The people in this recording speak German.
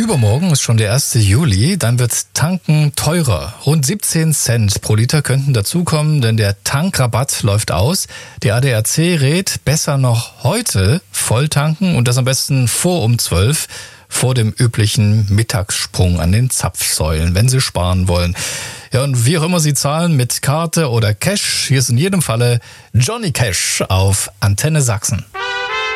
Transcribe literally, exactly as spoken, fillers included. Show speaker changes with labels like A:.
A: Übermorgen ist schon der erste Juli, dann wird Tanken teurer. Rund siebzehn Cent pro Liter könnten dazukommen, denn der Tankrabatt läuft aus. Die A D A C rät, besser noch heute voll tanken und das am besten vor um zwölf, vor dem üblichen Mittagssprung an den Zapfsäulen, wenn Sie sparen wollen. Ja, und wie auch immer Sie zahlen, mit Karte oder Cash, hier ist in jedem Falle Johnny Cash auf Antenne Sachsen.